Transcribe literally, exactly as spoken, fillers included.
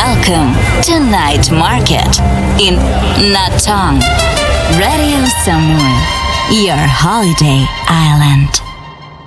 Welcome to Night Market in Natong. Radio Samui, your holiday island.